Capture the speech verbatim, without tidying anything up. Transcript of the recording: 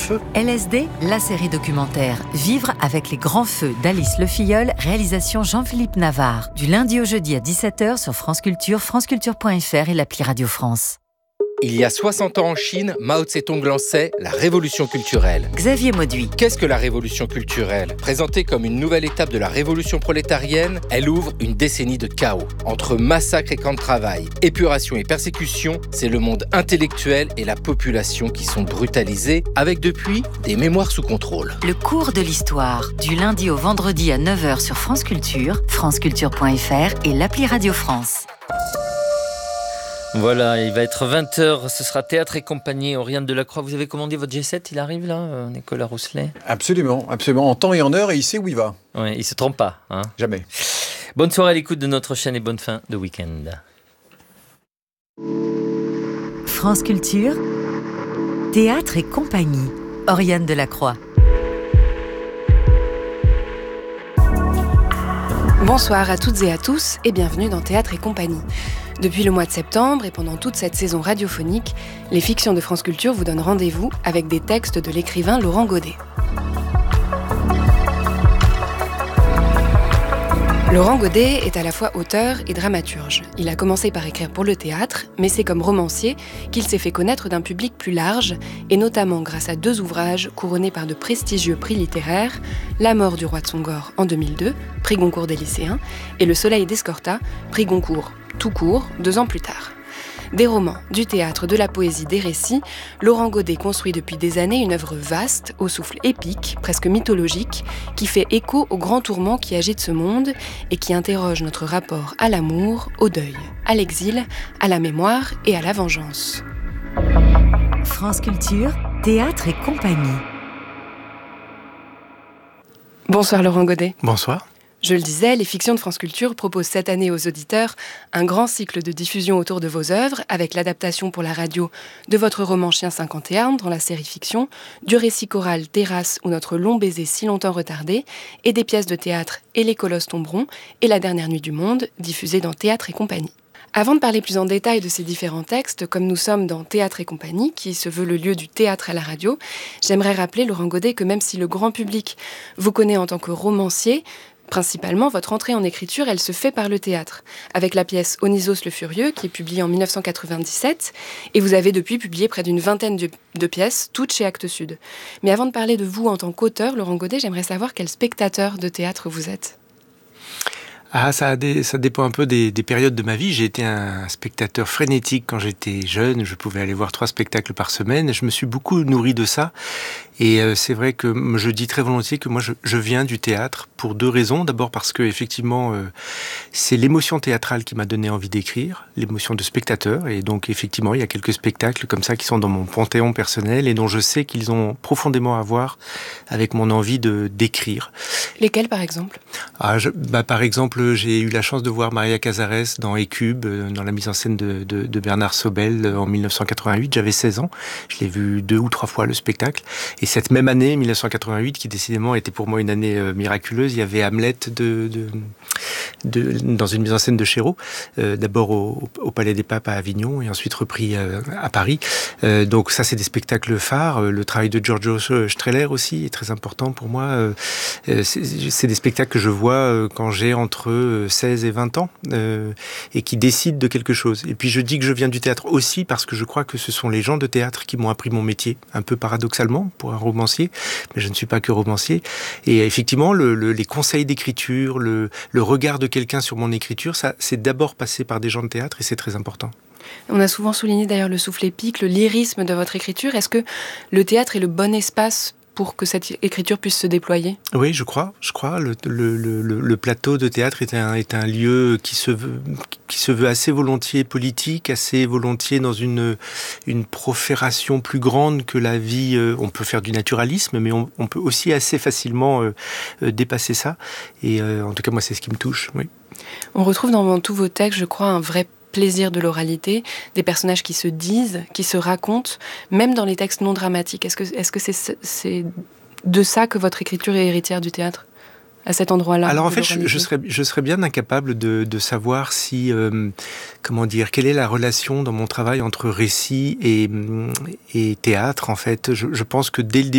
feu. L S D, la série documentaire Vivre avec les grands feux d'Alice Le Filleul, réalisation Jean-Philippe Navarre. Du lundi au jeudi à dix-sept heures sur France Culture, franceculture point f r et l'appli Radio France. Il y a soixante ans en Chine, Mao Tse-tung lançait la révolution culturelle. Xavier Mauduit. Qu'est-ce que la révolution culturelle ? Présentée comme une nouvelle étape de la révolution prolétarienne, elle ouvre une décennie de chaos. Entre massacres et camps de travail, épuration et persécution, c'est le monde intellectuel et la population qui sont brutalisés, avec depuis des mémoires sous contrôle. Le cours de l'histoire, du lundi au vendredi à neuf heures sur France Culture, franceculture point f r et l'appli Radio France. Voilà, il va être vingt heures, ce sera Théâtre et compagnie. Oriane Delacroix, vous avez commandé votre G sept, il arrive là, euh, Nicolas Rousselet ? Absolument, absolument, en temps et en heure, et il sait où il va. Oui, il ne se trompe pas. Hein. Jamais. Bonne soirée à l'écoute de notre chaîne et bonne fin de week-end. France Culture, Théâtre et compagnie. Oriane Delacroix. Bonsoir à toutes et à tous et bienvenue dans Théâtre et compagnie. Depuis le mois de septembre et pendant toute cette saison radiophonique, les fictions de France Culture vous donnent rendez-vous avec des textes de l'écrivain Laurent Godet. Laurent Godet est à la fois auteur et dramaturge. Il a commencé par écrire pour le théâtre, mais c'est comme romancier qu'il s'est fait connaître d'un public plus large, et notamment grâce à deux ouvrages couronnés par de prestigieux prix littéraires, La mort du roi de Songor en deux mille deux, prix Goncourt des lycéens, et Le soleil d'Escorta, prix Goncourt tout court, deux ans plus tard. Des romans, du théâtre, de la poésie, des récits, Laurent Godet construit depuis des années une œuvre vaste, au souffle épique, presque mythologique, qui fait écho aux grands tourments qui agitent ce monde et qui interroge notre rapport à l'amour, au deuil, à l'exil, à la mémoire et à la vengeance. France Culture, Théâtre et compagnie. Bonsoir Laurent Godet. Bonsoir. Je le disais, les fictions de France Culture proposent cette année aux auditeurs un grand cycle de diffusion autour de vos œuvres, avec l'adaptation pour la radio de votre roman Chien cinquante et un dans la série fiction, du récit choral Terrasse ou Notre long baiser si longtemps retardé, et des pièces de théâtre Et les colosses tomberont et La dernière nuit du monde, diffusée dans Théâtre et compagnie. Avant de parler plus en détail de ces différents textes, comme nous sommes dans Théâtre et compagnie, qui se veut le lieu du théâtre à la radio, j'aimerais rappeler, Laurent Godet, que même si le grand public vous connaît en tant que romancier, principalement, votre entrée en écriture, elle se fait par le théâtre, avec la pièce Onisos le Furieux, qui est publiée en dix-neuf cent quatre-vingt-dix-sept, et vous avez depuis publié près d'une vingtaine de, de pièces, toutes chez Actes Sud. Mais avant de parler de vous en tant qu'auteur, Laurent Godet, j'aimerais savoir quel spectateur de théâtre vous êtes. Ah, ça, a des, ça dépend un peu des, des périodes de ma vie. J'ai été un spectateur frénétique quand j'étais jeune. Je pouvais aller voir trois spectacles par semaine. Je me suis beaucoup nourri de ça. Et euh, c'est vrai que je dis très volontiers que moi, je, je viens du théâtre pour deux raisons. D'abord parce que effectivement, euh, c'est l'émotion théâtrale qui m'a donné envie d'écrire, l'émotion de spectateur. Et donc, effectivement, il y a quelques spectacles comme ça qui sont dans mon panthéon personnel et dont je sais qu'ils ont profondément à voir avec mon envie de d'écrire. Lesquels, par exemple ? Ah, je, bah, par exemple, j'ai eu la chance de voir Maria Cazares dans Écube, dans la mise en scène de, de, de Bernard Sobel en dix-neuf cent quatre-vingt-huit. J'avais seize ans. Je l'ai vu deux ou trois fois le spectacle. Et cette même année, dix-neuf cent quatre-vingt-huit, qui décidément était pour moi une année euh, miraculeuse, il y avait Hamlet de, de, de, dans une mise en scène de Chéreau, euh, d'abord au, au Palais des Papes à Avignon et ensuite repris euh, à Paris. Euh, donc ça, c'est des spectacles phares. Le travail de Giorgio Strehler aussi est très important pour moi. Euh, c'est, c'est des spectacles que je vois euh, quand j'ai entre seize et vingt ans euh, et qui décident de quelque chose. Et puis je dis que je viens du théâtre aussi parce que je crois que ce sont les gens de théâtre qui m'ont appris mon métier, un peu paradoxalement pour un romancier, mais je ne suis pas que romancier. Et effectivement, le, le, les conseils d'écriture, le, le regard de quelqu'un sur mon écriture, ça, c'est d'abord passé par des gens de théâtre et c'est très important. On a souvent souligné d'ailleurs le souffle épique, le lyrisme de votre écriture. Est-ce que le théâtre est le bon espace pour que cette écriture puisse se déployer ? Oui, je crois. Je crois. Le, le, le, le plateau de théâtre est un, est un lieu qui se veut, qui se veut assez volontiers politique, assez volontiers dans une, une profération plus grande que la vie. On peut faire du naturalisme, mais on, on peut aussi assez facilement euh, dépasser ça. Et euh, en tout cas, moi, c'est ce qui me touche. Oui. On retrouve dans tous vos textes, je crois, un vrai plaisir de l'oralité, des personnages qui se disent, qui se racontent, même dans les textes non dramatiques. Est-ce que, est-ce que c'est, c'est de ça que votre écriture est héritière du théâtre ? À cet endroit-là. Alors en fait, je, je, serais, je serais bien incapable de, de savoir si, euh, comment dire, quelle est la relation dans mon travail entre récit et, et théâtre. En fait, je, je pense que dès le début,